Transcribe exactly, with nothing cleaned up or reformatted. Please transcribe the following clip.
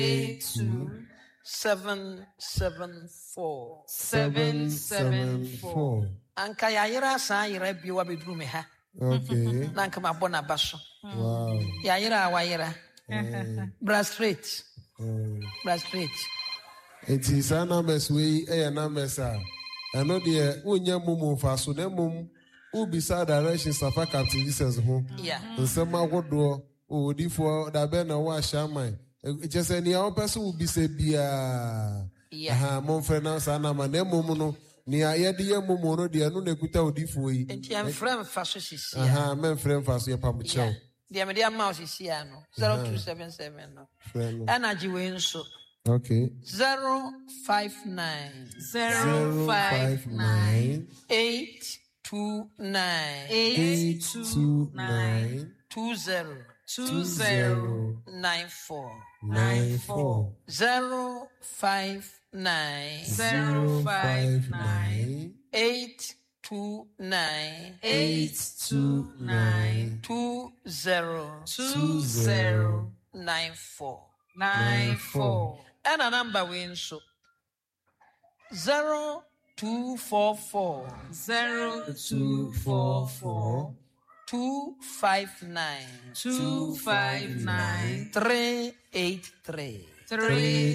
eight two seven seven four seven seven four. Anka yayira sa yira biwa bedru me ha. Okay. Nanka mabona baso. Wow. Yayira wayira. Bra straight. Bra straight. It is a numbers way a numbers are. I know the unya mumu faso ne mum ubisa direction safa captain Jesus home. Yeah. And some would do oh di for da be na wa shaman. Just any other person will be say bia. Yeah. Ha mon friend na sana ma ne mum no ni aye de ye mum no de no nekuta odi fo yi. Enti am frame faso sisi. Aha men friend faso ye pam chew. The media mouse is here no. zero two seven seven no. Friend. Energy we nso. Okay. Zero five nine Zero five nine eight two nine eight two nine two zero two zero nine four nine four zero five nine zero five nine eight two nine eight two nine two zero two zero nine four nine four. And a number we so zero two four four zero two four four two five nine two five nine three eight three three